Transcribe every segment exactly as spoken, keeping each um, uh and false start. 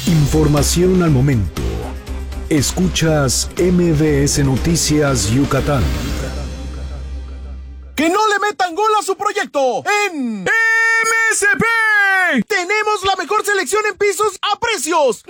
Información al momento. Escuchas M B S Noticias Yucatán. ¡Que no le metan gol a su proyecto! ¡En M S P! ¡Tenemos la mejor selección en pisos a precios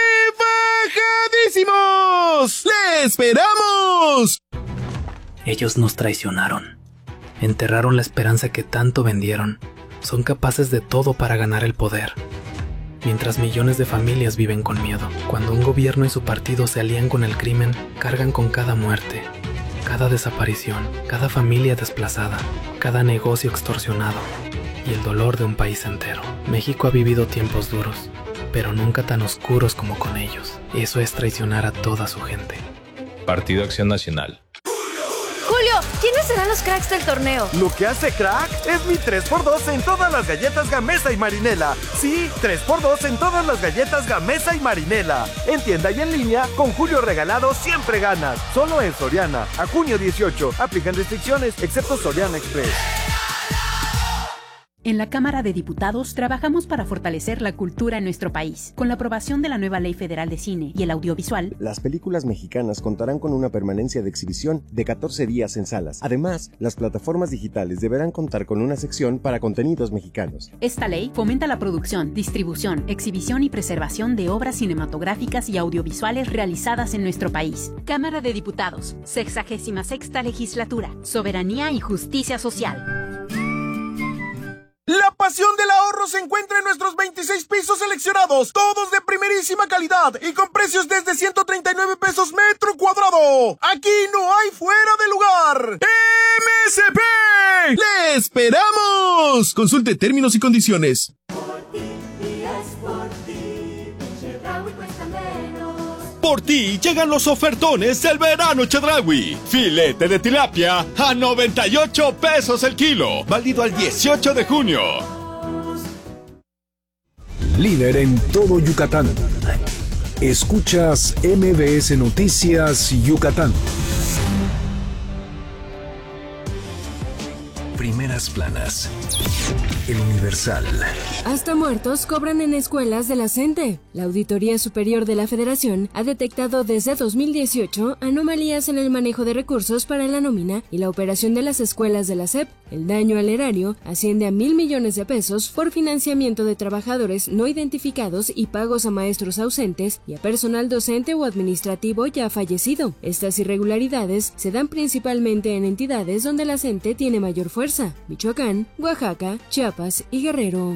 rebajadísimos! ¡Le esperamos! Ellos nos traicionaron. Enterraron la esperanza que tanto vendieron. Son capaces de todo para ganar el poder. Mientras millones de familias viven con miedo. Cuando un gobierno y su partido se alían con el crimen, cargan con cada muerte, cada desaparición, cada familia desplazada, cada negocio extorsionado y el dolor de un país entero. México ha vivido tiempos duros, pero nunca tan oscuros como con ellos. Eso es traicionar a toda su gente. Partido Acción Nacional. Julio, ¿quiénes serán los cracks del torneo? Lo que hace crack es mi tres por dos en todas las galletas Gamesa y Marinela. Sí, tres por dos en todas las galletas Gamesa y Marinela. En tienda y en línea, con Julio regalado siempre ganas. Solo en Soriana. A junio dieciocho. Aplican restricciones, excepto Soriana Express. En la Cámara de Diputados trabajamos para fortalecer la cultura en nuestro país. Con la aprobación de la nueva Ley Federal de Cine y el Audiovisual, las películas mexicanas contarán con una permanencia de exhibición de catorce días en salas. Además, las plataformas digitales deberán contar con una sección para contenidos mexicanos. Esta ley fomenta la producción, distribución, exhibición y preservación de obras cinematográficas y audiovisuales realizadas en nuestro país. Cámara de Diputados, sexagésima sexta Legislatura, Soberanía y Justicia Social. La pasión del ahorro se encuentra en nuestros veintiséis pisos seleccionados, todos de primerísima calidad y con precios desde ciento treinta y nueve pesos metro cuadrado. Aquí no hay fuera de lugar. M S P. ¡Le esperamos! Consulte términos y condiciones. Por ti llegan los ofertones del verano Chedraui. Filete de tilapia a noventa y ocho pesos el kilo. Válido al dieciocho de junio. Líder en todo Yucatán. Escuchas M B S Noticias Yucatán. Primeras planas. El Universal. Hasta muertos cobran en escuelas de la CENTE. La Auditoría Superior de la Federación ha detectado desde dos mil dieciocho anomalías en el manejo de recursos para la nómina y la operación de las escuelas de la S E P. El daño al erario asciende a mil millones de pesos por financiamiento de trabajadores no identificados y pagos a maestros ausentes y a personal docente o administrativo ya fallecido. Estas irregularidades se dan principalmente en entidades donde la CENTE tiene mayor fuerza: Michoacán, Oaxaca, Chiapas y Guerrero.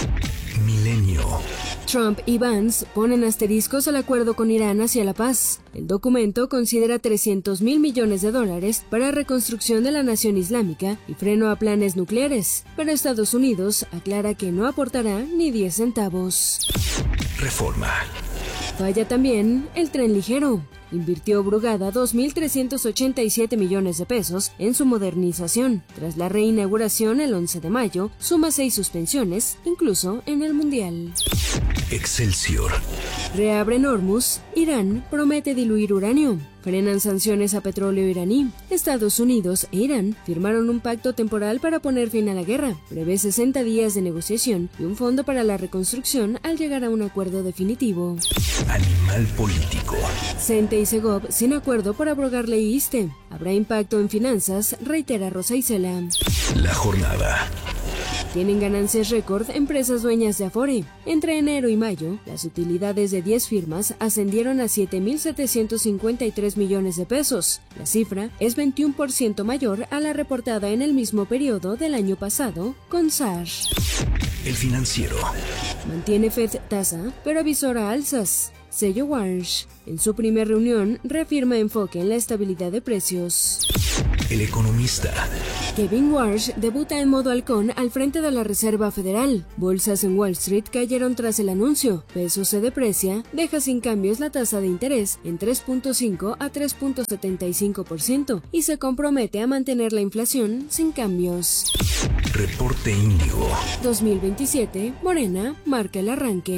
Milenio. Trump y Vance ponen asteriscos al acuerdo con Irán hacia la paz. El documento considera trescientos mil millones de dólares para reconstrucción de la nación islámica y freno a planes nucleares, pero Estados Unidos aclara que no aportará ni diez centavos. Reforma. Falla también el tren ligero. Invirtió Brugada dos mil trescientos ochenta y siete millones de pesos en su modernización. Tras la reinauguración el once de mayo, suma seis suspensiones, incluso en el Mundial. Excelsior. Reabren Hormuz. Irán promete diluir uranio. Frenan sanciones a petróleo iraní. Estados Unidos e Irán firmaron un pacto temporal para poner fin a la guerra. Prevé sesenta días de negociación y un fondo para la reconstrucción al llegar a un acuerdo definitivo. Animal político. CENTE y Segov sin acuerdo por abrogar ley ISSSTE. Habrá impacto en finanzas, reitera Rosa Isela. La jornada. Tienen ganancias récord empresas dueñas de Afore. Entre enero y mayo, las utilidades de diez firmas ascendieron a siete mil setecientos cincuenta y tres millones de pesos. La cifra es veintiuno por ciento mayor a la reportada en el mismo periodo del año pasado con S A R. El Financiero. Mantiene Fed tasa, pero avisora alzas. Sello Warsh. En su primera reunión, reafirma enfoque en la estabilidad de precios. El Economista. Kevin Warsh debuta en modo halcón al frente de la Reserva Federal. Bolsas en Wall Street cayeron tras el anuncio. Peso se deprecia, deja sin cambios la tasa de interés en tres punto cinco a tres punto setenta y cinco por ciento y se compromete a mantener la inflación sin cambios. Reporte Índigo. dos mil veintisiete, Morena marca el arranque.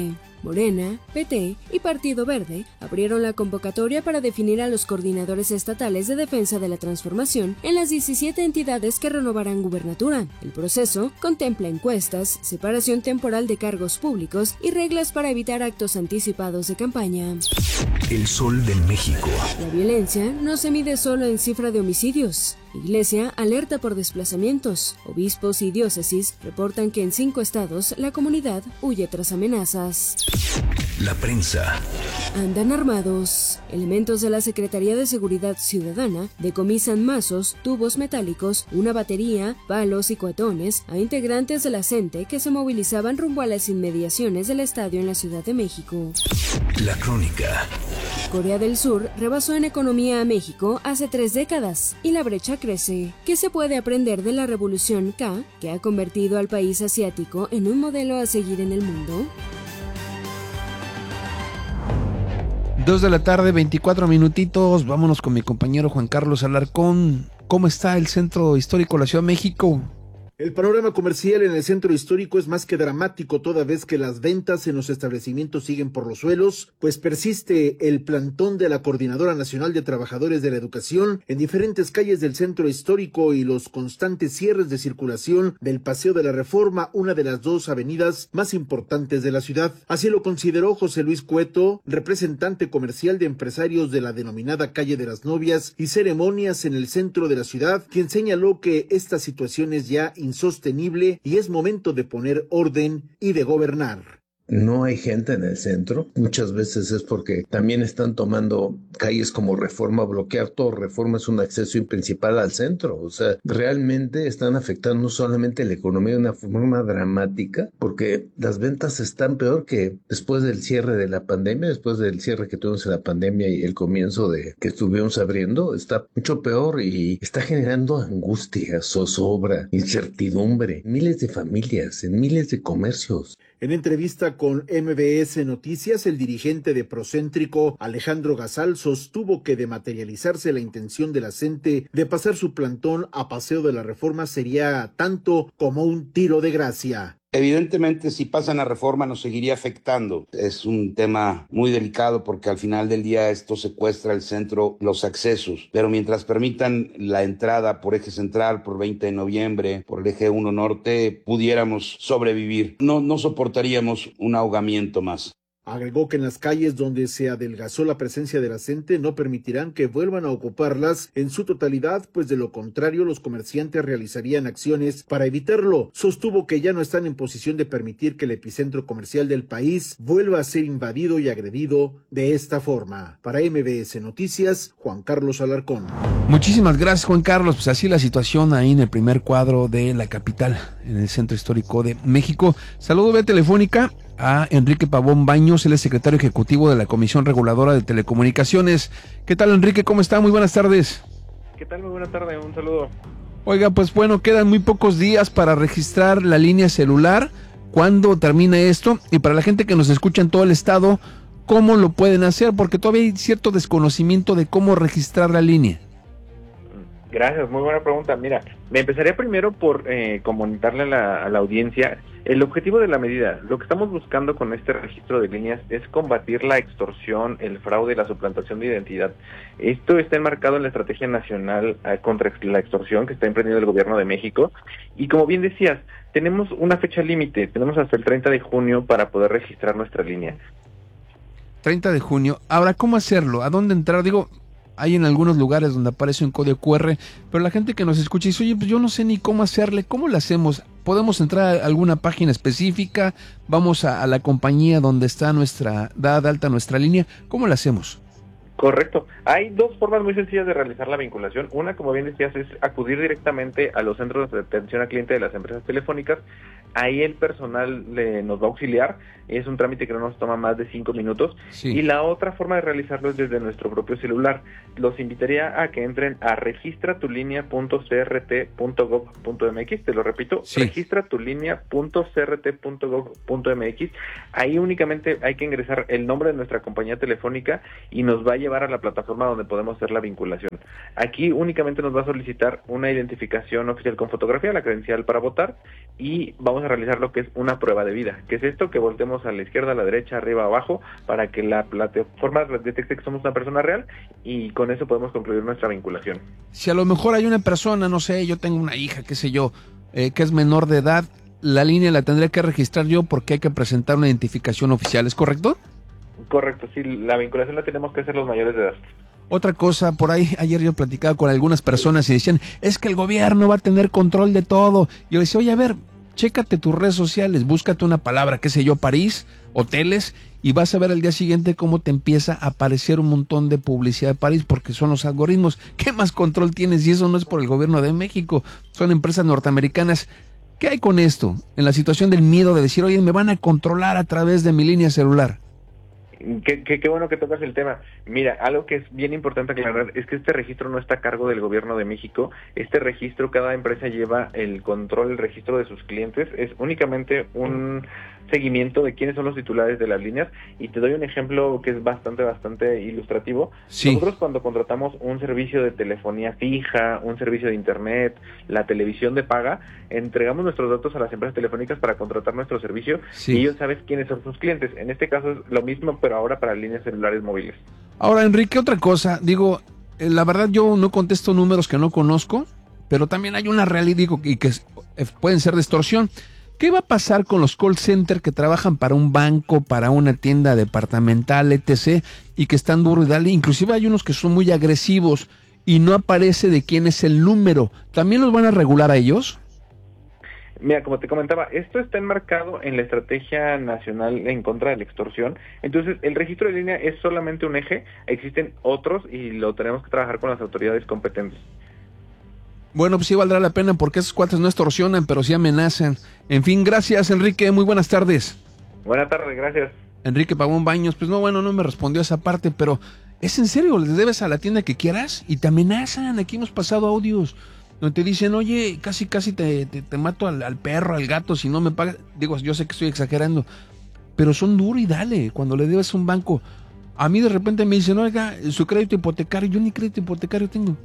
Morena, P T y Partido Verde abrieron la convocatoria para definir a los coordinadores estatales de defensa de la transformación en las diecisiete entidades que renovarán gubernatura. El proceso contempla encuestas, separación temporal de cargos públicos y reglas para evitar actos anticipados de campaña. El Sol de México. La violencia no se mide solo en cifra de homicidios. Iglesia alerta por desplazamientos. Obispos y diócesis reportan que en cinco estados la comunidad huye tras amenazas. La prensa. Andan armados. Elementos de la Secretaría de Seguridad Ciudadana decomisan mazos, tubos metálicos, una batería, palos y cuetones a integrantes de la CENTE que se movilizaban rumbo a las inmediaciones del estadio en la Ciudad de México. La crónica. Corea del Sur rebasó en economía a México hace tres décadas y la brecha crece. ¿Qué se puede aprender de la Revolución K, que ha convertido al país asiático en un modelo a seguir en el mundo? Dos de la tarde, veinticuatro minutitos. Vámonos con mi compañero Juan Carlos Alarcón. ¿Cómo está el Centro Histórico de la Ciudad de México? El panorama comercial en el centro histórico es más que dramático toda vez que las ventas en los establecimientos siguen por los suelos, pues persiste el plantón de la Coordinadora Nacional de Trabajadores de la Educación en diferentes calles del centro histórico y los constantes cierres de circulación del Paseo de la Reforma, una de las dos avenidas más importantes de la ciudad. Así lo consideró José Luis Cueto, representante comercial de empresarios de la denominada Calle de las Novias y Ceremonias en el centro de la ciudad, quien señaló que esta situación es ya insostenible y es momento de poner orden y de gobernar. No hay gente en el centro, muchas veces es porque también están tomando calles como Reforma, bloquear todo Reforma es un acceso principal al centro, o sea, realmente están afectando no solamente la economía de una forma dramática, porque las ventas están peor que después del cierre de la pandemia, después del cierre que tuvimos en la pandemia y el comienzo de que estuvimos abriendo, está mucho peor y está generando angustia, zozobra, incertidumbre, en miles de familias, en miles de comercios. En entrevista con M B S Noticias, el dirigente de Procéntrico, Alejandro Gazal, sostuvo que de materializarse la intención de la CENTE de pasar su plantón a Paseo de la Reforma sería tanto como un tiro de gracia. Evidentemente, si pasan a Reforma nos seguiría afectando. Es un tema muy delicado porque al final del día esto secuestra el centro, los accesos. Pero mientras permitan la entrada por eje central, por veinte de noviembre, por el eje uno norte, pudiéramos sobrevivir. No, no soportaríamos un ahogamiento más. Agregó que en las calles donde se adelgazó la presencia de la CENTE no permitirán que vuelvan a ocuparlas en su totalidad, pues de lo contrario los comerciantes realizarían acciones para evitarlo. Sostuvo que ya no están en posición de permitir que el epicentro comercial del país vuelva a ser invadido y agredido de esta forma. Para M B S Noticias, Juan Carlos Alarcón. Muchísimas gracias, Juan Carlos. Pues así la situación ahí en el primer cuadro de la capital, en el Centro Histórico de México. Saludo vía telefónica a Enrique Pavón Baños, él es secretario ejecutivo de la Comisión Reguladora de Telecomunicaciones. ¿Qué tal, Enrique? ¿Cómo está? Muy buenas tardes. ¿Qué tal? Muy buena tarde, un saludo. Oiga, pues bueno, quedan muy pocos días para registrar la línea celular. ¿Cuándo termina esto? Y para la gente que nos escucha en todo el estado, ¿cómo lo pueden hacer? Porque todavía hay cierto desconocimiento de cómo registrar la línea. Gracias, muy buena pregunta. Mira, me empezaría primero por eh, comunicarle a la, a la audiencia el objetivo de la medida. Lo que estamos buscando con este registro de líneas es combatir la extorsión, el fraude y la suplantación de identidad. Esto está enmarcado en la Estrategia Nacional eh, contra la Extorsión que está emprendiendo el Gobierno de México. Y como bien decías, tenemos una fecha límite, tenemos hasta el treinta de junio para poder registrar nuestra línea. treinta de junio. Ahora, ¿cómo hacerlo? ¿A dónde entrar? Digo, hay en algunos lugares donde aparece un código cu erre, pero la gente que nos escucha dice, oye, pues yo no sé ni cómo hacerle, ¿cómo lo hacemos? ¿Podemos entrar a alguna página específica? ¿Vamos a, a la compañía donde está nuestra, dada de alta nuestra línea? ¿Cómo lo hacemos? Correcto. Hay dos formas muy sencillas de realizar la vinculación. Una, como bien decías, es acudir directamente a los centros de atención al cliente de las empresas telefónicas. Ahí el personal le, nos va a auxiliar. Es un trámite que no nos toma más de cinco minutos. Sí. Y la otra forma de realizarlo es desde nuestro propio celular. Los invitaría a que entren a registra tu línea punto c r t punto gov punto m x. Te lo repito, sí. registra tu línea punto c r t punto gov punto m x. Ahí únicamente hay que ingresar el nombre de nuestra compañía telefónica y nos va a llevar llevar a la plataforma donde podemos hacer la vinculación. Aquí únicamente nos va a solicitar una identificación oficial con fotografía, la credencial para votar, y vamos a realizar lo que es una prueba de vida, que es esto, que voltemos a la izquierda, a la derecha, arriba, abajo, para que la plataforma detecte que somos una persona real, y con eso podemos concluir nuestra vinculación. Si a lo mejor hay una persona, no sé, yo tengo una hija, qué sé yo, eh, que es menor de edad, la línea la tendré que registrar yo porque hay que presentar una identificación oficial, ¿es correcto? Correcto, sí, la vinculación la tenemos que hacer los mayores de edad. Otra cosa, por ahí ayer yo platicaba con algunas personas y decían, es que el gobierno va a tener control de todo. Yo decía, oye, a ver, chécate tus redes sociales, búscate una palabra, qué sé yo, París, hoteles, y vas a ver al día siguiente cómo te empieza a aparecer un montón de publicidad de París, porque son los algoritmos. ¿Qué más control tienes? Y eso no es por el gobierno de México, son empresas norteamericanas. ¿Qué hay con esto? En la situación del miedo de decir, oye, me van a controlar a través de mi línea celular. Qué, qué, qué bueno que tocas el tema. Mira, algo que es bien importante aclarar es que este registro no está a cargo del gobierno de México. Este registro, cada empresa lleva el control, el registro de sus clientes. Es únicamente un seguimiento de quiénes son los titulares de las líneas. Y te doy un ejemplo que es bastante, bastante ilustrativo. Sí. Nosotros cuando contratamos un servicio de telefonía fija, un servicio de internet, la televisión de paga, entregamos nuestros datos a las empresas telefónicas para contratar nuestro servicio, sí. Y ellos saben quiénes son sus clientes. En este caso es lo mismo, pero ahora para líneas celulares móviles. Ahora, Enrique, otra cosa, digo, eh, la verdad yo no contesto números que no conozco, pero también hay una realidad, digo, y que eh, pueden ser de extorsión. ¿Qué va a pasar con los call centers que trabajan para un banco, para una tienda departamental, etcétera, y que están duro y dale? Inclusive hay unos que son muy agresivos y no aparece de quién es el número. ¿También los van a regular a ellos? Mira, como te comentaba, esto está enmarcado en la Estrategia Nacional en contra de la extorsión. Entonces, el registro de línea es solamente un eje, existen otros y lo tenemos que trabajar con las autoridades competentes. Bueno, pues sí valdrá la pena porque esos cuates no extorsionan, pero sí amenazan. En fin, gracias, Enrique, muy buenas tardes. Buenas tardes, gracias. Enrique Pavón Baños, pues no, bueno, no me respondió esa parte, pero ¿es en serio? ¿Les debes a la tienda que quieras? Y te amenazan, aquí hemos pasado audios donde te dicen, oye, casi casi te, te, te mato al, al perro, al gato, si no me pagas. Digo, yo sé que estoy exagerando, pero son duro y dale, cuando le debes a un banco. A mí de repente me dicen, oiga, su crédito hipotecario, yo ni crédito hipotecario tengo.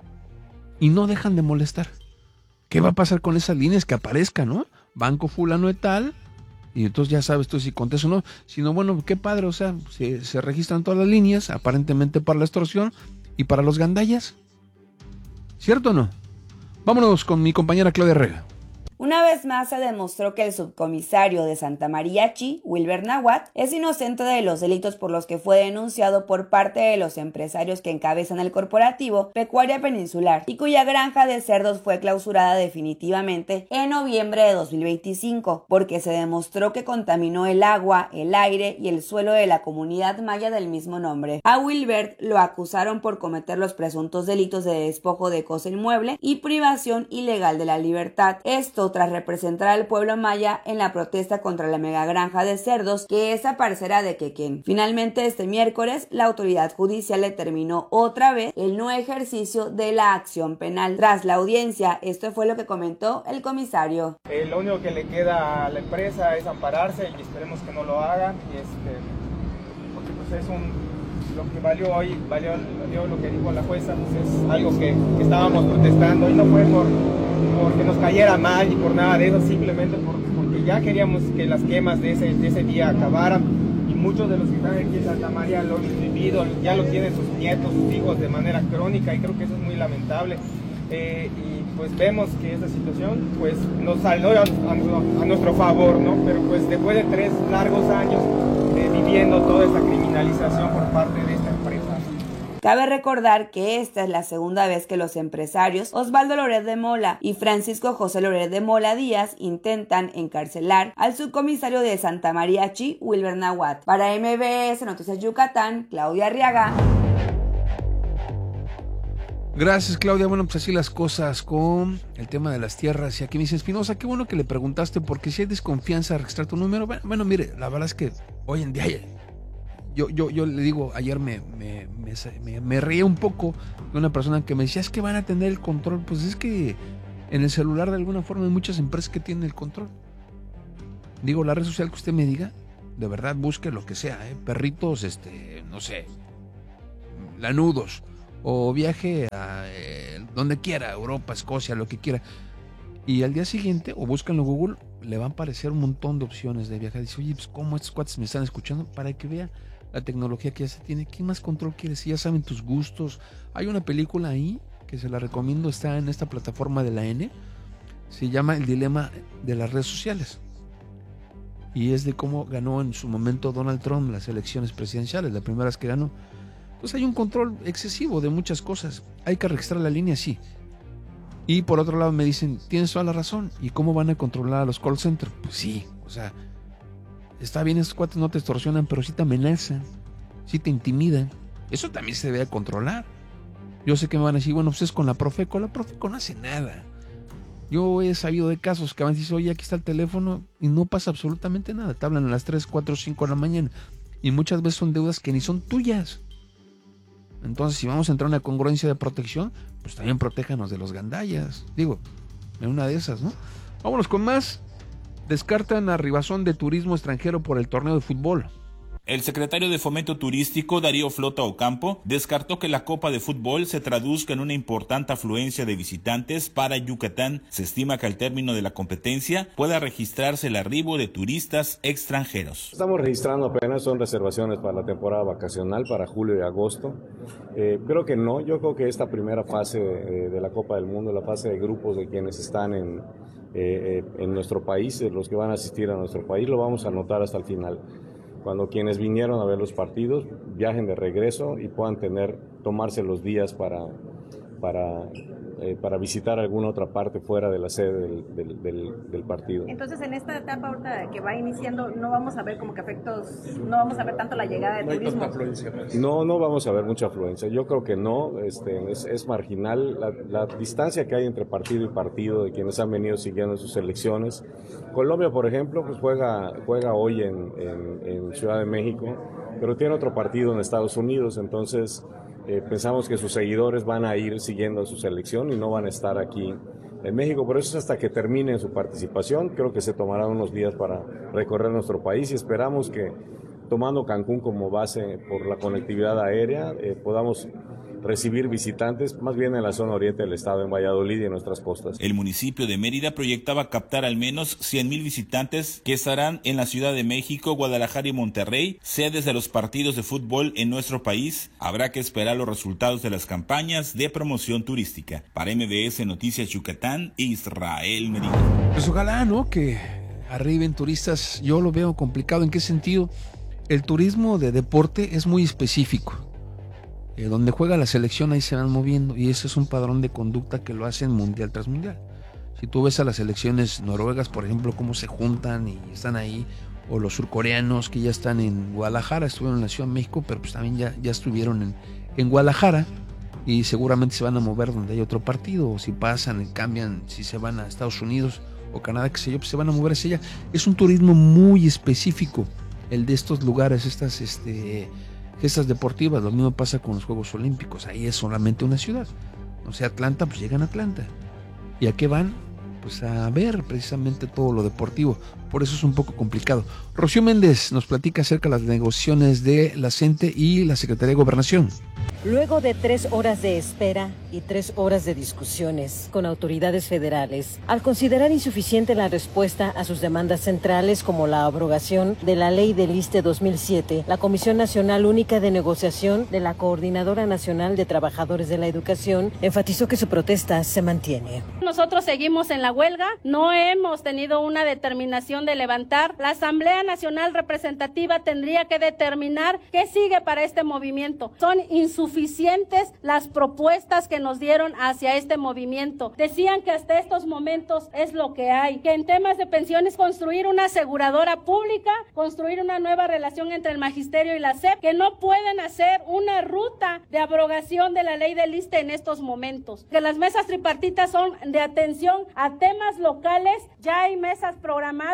Y no dejan de molestar. ¿Qué va a pasar con esas líneas que aparezcan, no? Banco fulano de tal, y entonces ya sabes tú si contesto o no. Sino, bueno, qué padre, o sea, se, se registran todas las líneas, aparentemente para la extorsión y para los gandallas. ¿Cierto o no? Vámonos con mi compañera Claudia Rega. Una vez más se demostró que el subcomisario de Santa María Chi, Wilber Nahuatl, es inocente de los delitos por los que fue denunciado por parte de los empresarios que encabezan el corporativo Pecuaria Peninsular y cuya granja de cerdos fue clausurada definitivamente en noviembre de dos mil veinticinco, porque se demostró que contaminó el agua, el aire y el suelo de la comunidad maya del mismo nombre. A Wilber lo acusaron por cometer los presuntos delitos de despojo de cosa inmueble y privación ilegal de la libertad. Esto tras representar al pueblo maya en la protesta contra la megagranja de cerdos que desaparecerá de Quequén. Finalmente, este miércoles, la autoridad judicial determinó otra vez el no ejercicio de la acción penal. Tras la audiencia, esto fue lo que comentó el comisario. Eh, lo único que le queda a la empresa es ampararse y esperemos que no lo hagan, y este, porque pues es un, lo que valió hoy, valió, valió lo que dijo la jueza, pues es algo que, que estábamos protestando y no fue por porque nos cayera mal y por nada de eso, simplemente por, porque ya queríamos que las quemas de ese, de ese día acabaran, y muchos de los que están aquí en Santa María lo han vivido, ya lo tienen sus nietos, sus hijos de manera crónica, y creo que eso es muy lamentable. Eh, y pues vemos que esa situación pues nos salió a, a, a nuestro favor, ¿no? Pero pues después de tres largos años eh, viviendo toda esta criminalización por parte de esta empresa. Cabe recordar que esta es la segunda vez que los empresarios Osvaldo Loret de Mola y Francisco José Loret de Mola Díaz intentan encarcelar al subcomisario de Santa María Chi, Wilber Nahuatl. Para M B S Noticias Yucatán, Claudia Arriaga. Gracias, Claudia. Bueno, pues así las cosas con el tema de las tierras. Y aquí me dice Espinosa, qué bueno que le preguntaste, porque si hay desconfianza al registrar tu número. Bueno, bueno, mire, la verdad es que hoy en día... Yo, yo, yo le digo, ayer me, me, me, me, me reí un poco de una persona que me decía, es que van a tener el control. Pues es que en el celular de alguna forma hay muchas empresas que tienen el control. Digo, la red social que usted me diga, de verdad busque lo que sea, ¿eh? Perritos, este, no sé, Lanudos, o viaje a eh, donde quiera, Europa, Escocia, lo que quiera. Y al día siguiente, o búscanlo en Google, le van a aparecer un montón de opciones de viaje. Dice, oye, pues ¿cómo estos cuates me están escuchando? Para que vea la tecnología que ya se tiene. ¿Qué más control quieres? Si ya saben tus gustos. Hay una película ahí que se la recomiendo, está en esta plataforma de la N. Se llama El dilema de las redes sociales. Y es de cómo ganó en su momento Donald Trump las elecciones presidenciales, las primeras que ganó. Pues hay un control excesivo de muchas cosas. Hay que registrar la línea, sí. Y por otro lado me dicen, tienes toda la razón. ¿Y cómo van a controlar a los call centers? Pues sí, o sea, está bien, esos cuates no te extorsionan, pero sí te amenazan, sí te intimidan. Eso también se debe controlar. Yo sé que me van a decir, bueno, pues es con la Profeco. La Profeco no hace nada. Yo he sabido de casos que van a decir, oye, aquí está el teléfono y no pasa absolutamente nada. Te hablan a las tres, cuatro, cinco de la mañana. Y muchas veces son deudas que ni son tuyas. Entonces, si vamos a entrar en una congruencia de protección, pues también protéjanos de los gandallas. Digo, en una de esas, ¿no? Vámonos con más. Descartan a Ribazón de turismo extranjero por el torneo de fútbol. El secretario de Fomento Turístico, Darío Flota Ocampo, descartó que la Copa de Fútbol se traduzca en una importante afluencia de visitantes para Yucatán. Se estima que al término de la competencia pueda registrarse el arribo de turistas extranjeros. Estamos registrando apenas, son reservaciones para la temporada vacacional para julio y agosto. Eh, creo que no, yo creo que esta primera fase eh, de la Copa del Mundo, la fase de grupos de quienes están en, eh, eh, en nuestro país, eh, los que van a asistir a nuestro país, lo vamos a anotar hasta el final. Cuando quienes vinieron a ver los partidos viajen de regreso y puedan tener, tomarse los días para, para, eh, para visitar alguna otra parte fuera de la sede del, del, del, del partido. Entonces, en esta etapa ahorita que va iniciando, no vamos a ver como que efectos, no vamos a ver tanto la llegada del no turismo. Hay afluencia, pues. No, no vamos a ver mucha afluencia. Yo creo que no, este, es, es marginal la, la distancia que hay entre partido y partido de quienes han venido siguiendo sus elecciones. Colombia, por ejemplo, pues juega, juega hoy en, en, en Ciudad de México, pero tiene otro partido en Estados Unidos, entonces eh, pensamos que sus seguidores van a ir siguiendo su selección y no van a estar aquí en México. Por eso es hasta que termine su participación. Creo que se tomarán unos días para recorrer nuestro país y esperamos que, tomando Cancún como base por la conectividad aérea, eh, podamos recibir visitantes, más bien en la zona oriente del estado, en Valladolid y en nuestras costas. El municipio de Mérida proyectaba captar al menos cien mil visitantes que estarán en la Ciudad de México, Guadalajara y Monterrey, sedes de los partidos de fútbol en nuestro país. Habrá que esperar los resultados de las campañas de promoción turística. Para M V S Noticias Yucatán, Israel Merino. Pues ojalá, ¿no?, que arriben turistas. Yo lo veo complicado. ¿En qué sentido? El turismo de deporte es muy específico. Eh, donde juega la selección ahí se van moviendo y ese es un padrón de conducta que lo hacen mundial tras mundial. Si tú ves a las selecciones noruegas, por ejemplo, cómo se juntan y están ahí, o los surcoreanos que ya están en Guadalajara, estuvieron en la Ciudad de México, pero pues también ya, ya estuvieron en, en Guadalajara y seguramente se van a mover donde hay otro partido, o si pasan y cambian, si se van a Estados Unidos o Canadá, qué sé yo, pues se van a mover hacia allá. Es un turismo muy específico el de estos lugares, estas este gestas deportivas. Lo mismo pasa con los Juegos Olímpicos, ahí es solamente una ciudad. O sea, Atlanta, pues llegan a Atlanta. ¿Y a qué van? Pues a ver precisamente todo lo deportivo. Por eso es un poco complicado. Rocío Méndez nos platica acerca de las negociaciones de la CENTE y la Secretaría de Gobernación. Luego de tres horas de espera y tres horas de discusiones con autoridades federales, al considerar insuficiente la respuesta a sus demandas centrales como la abrogación de la Ley del ISSSTE dos mil siete, la Comisión Nacional Única de Negociación de la Coordinadora Nacional de Trabajadores de la Educación enfatizó que su protesta se mantiene. Nosotros seguimos en la huelga, no hemos tenido una determinación de levantar. La Asamblea Nacional Representativa tendría que determinar qué sigue para este movimiento. Son insuficientes las propuestas que nos dieron hacia este movimiento. Decían que hasta estos momentos es lo que hay, que en temas de pensiones construir una aseguradora pública, construir una nueva relación entre el magisterio y la S E P, que no pueden hacer una ruta de abrogación de la ley del ISSSTE en estos momentos. Que las mesas tripartitas son de atención a temas locales, ya hay mesas programadas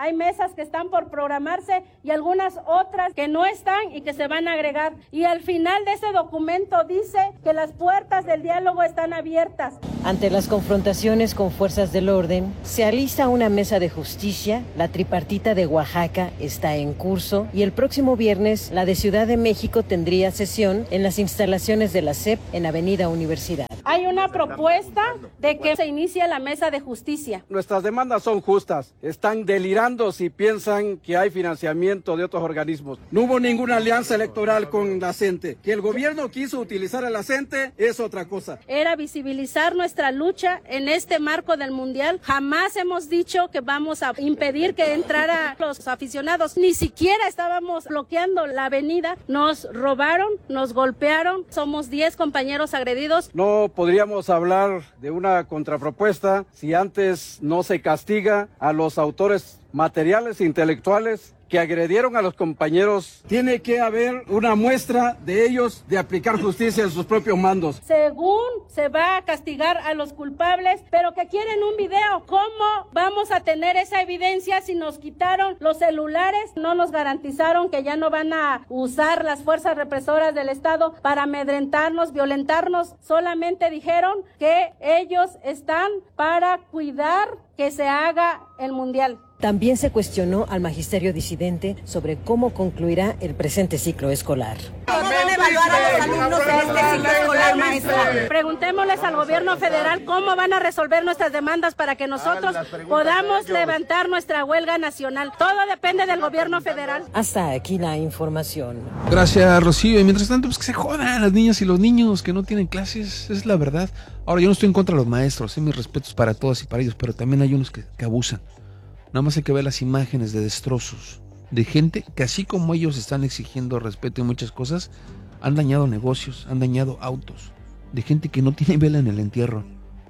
hay mesas que están por programarse y algunas otras que no están y que se van a agregar. Y al final de ese documento dice que las puertas del diálogo están abiertas. Ante las confrontaciones con fuerzas del orden, se alista una mesa de justicia, la tripartita de Oaxaca está en curso y el próximo viernes la de Ciudad de México tendría sesión en las instalaciones de la S E P en Avenida Universidad. Hay una propuesta de que se inicie la mesa de justicia. Nuestras demandas son justas. Están delirando si piensan que hay financiamiento de otros organismos. No hubo ninguna alianza electoral con la CENTE. Que el gobierno quiso utilizar a la CENTE es otra cosa. Era visibilizar nuestra lucha en este marco del Mundial. Jamás hemos dicho que vamos a impedir que entraran los aficionados. Ni siquiera estábamos bloqueando la avenida. Nos robaron, nos golpearon. Somos diez compañeros agredidos. No podríamos hablar de una contrapropuesta si antes no se castiga a los autores materiales e intelectuales que agredieron a los compañeros. Tiene que haber una muestra de ellos de aplicar justicia en sus propios mandos. Según se va a castigar a los culpables, pero que quieren un video. ¿Cómo vamos a tener esa evidencia si nos quitaron los celulares? No nos garantizaron que ya no van a usar las fuerzas represoras del Estado para amedrentarnos, violentarnos. Solamente dijeron que ellos están para cuidar que se haga el Mundial. También se cuestionó al magisterio disidente sobre cómo concluirá el presente ciclo escolar. ¿Cómo van a evaluar a los alumnos en este ciclo escolar, maestra? Preguntémosles al gobierno federal cómo van a resolver nuestras demandas para que nosotros podamos levantar nuestra huelga nacional. Todo depende del gobierno federal. Hasta aquí la información. Gracias, Rocío. Y mientras tanto, pues que se jodan las niñas y los niños que no tienen clases, es la verdad. Ahora, yo no estoy en contra de los maestros, ¿eh? Mis respetos para todas y para ellos, pero también hay unos que, que abusan. Nada más hay que ver las imágenes de destrozos de gente que, así como ellos están exigiendo respeto y muchas cosas, han dañado negocios, han dañado autos, de gente que no tiene vela en el entierro.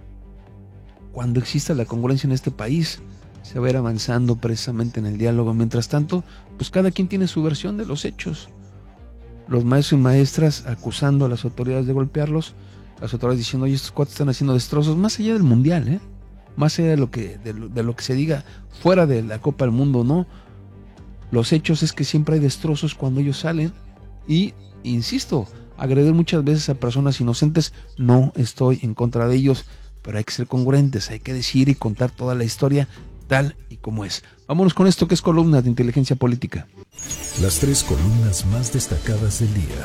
Cuando exista la congruencia en este país, se va a ir avanzando precisamente en el diálogo. Mientras tanto, pues cada quien tiene su versión de los hechos. Los maestros y maestras acusando a las autoridades de golpearlos, las autoridades diciendo, oye, estos cuates están haciendo destrozos, más allá del mundial, ¿eh? Más allá de lo que de lo, de lo que se diga fuera de la Copa del Mundo, ¿no? Los hechos es que siempre hay destrozos cuando ellos salen y, insisto, agredir muchas veces a personas inocentes. No estoy en contra de ellos, pero hay que ser congruentes, hay que decir y contar toda la historia tal y como es. Vámonos con esto que es columna de inteligencia política. Las tres columnas más destacadas del día.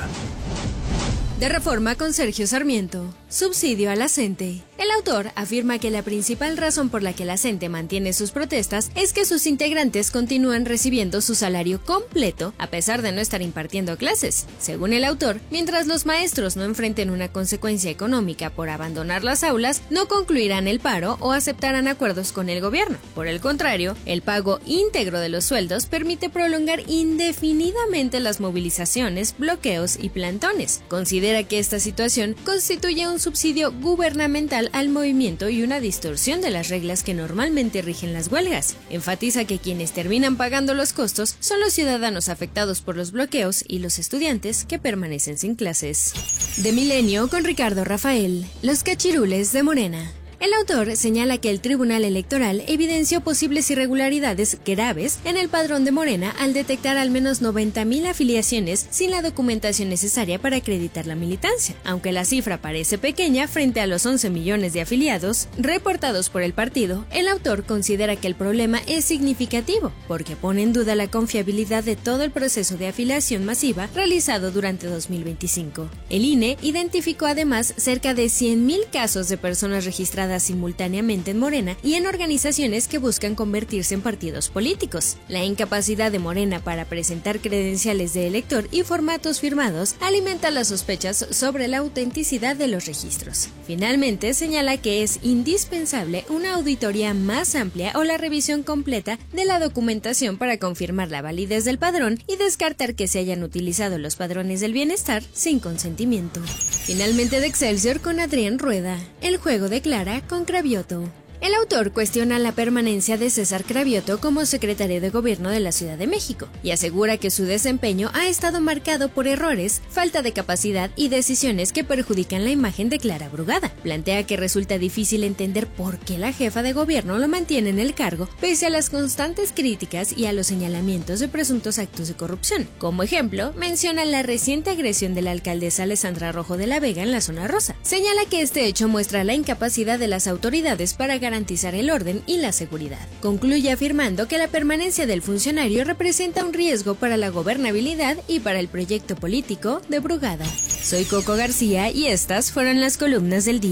De Reforma con Sergio Sarmiento. Subsidio a la CENTE. El autor afirma que la principal razón por la que la CENTE mantiene sus protestas es que sus integrantes continúan recibiendo su salario completo a pesar de no estar impartiendo clases. Según el autor, mientras los maestros no enfrenten una consecuencia económica por abandonar las aulas, no concluirán el paro o aceptarán acuerdos con el gobierno. Por el contrario, el pago íntegro de los sueldos permite prolongar indefinidamente las movilizaciones, bloqueos y plantones. Considera que esta situación constituye un subsidio gubernamental al movimiento y una distorsión de las reglas que normalmente rigen las huelgas. Enfatiza que quienes terminan pagando los costos son los ciudadanos afectados por los bloqueos y los estudiantes que permanecen sin clases. De Milenio con Ricardo Rafael. Los cachirules de Morena. El autor señala que el Tribunal Electoral evidenció posibles irregularidades graves en el padrón de Morena al detectar al menos noventa mil afiliaciones sin la documentación necesaria para acreditar la militancia. Aunque la cifra parece pequeña frente a los once millones de afiliados reportados por el partido, el autor considera que el problema es significativo porque pone en duda la confiabilidad de todo el proceso de afiliación masiva realizado durante dos mil veinticinco. El I N E identificó además cerca de cien mil casos de personas registradas simultáneamente en Morena y en organizaciones que buscan convertirse en partidos políticos. La incapacidad de Morena para presentar credenciales de elector y formatos firmados alimenta las sospechas sobre la autenticidad de los registros. Finalmente, señala que es indispensable una auditoría más amplia o la revisión completa de la documentación para confirmar la validez del padrón y descartar que se hayan utilizado los padrones del bienestar sin consentimiento. Finalmente, de Excelsior con Adrián Rueda. El juego de Clara con Cravioto. El autor cuestiona la permanencia de César Cravioto como secretario de Gobierno de la Ciudad de México y asegura que su desempeño ha estado marcado por errores, falta de capacidad y decisiones que perjudican la imagen de Clara Brugada. Plantea que resulta difícil entender por qué la jefa de gobierno lo mantiene en el cargo pese a las constantes críticas y a los señalamientos de presuntos actos de corrupción. Como ejemplo, menciona la reciente agresión de la alcaldesa Alessandra Rojo de la Vega en la zona rosa. Señala que este hecho muestra la incapacidad de las autoridades para garantizar el orden y la seguridad. Concluye afirmando que la permanencia del funcionario representa un riesgo para la gobernabilidad y para el proyecto político de Brugada. Soy Coco García y estas fueron las columnas del día.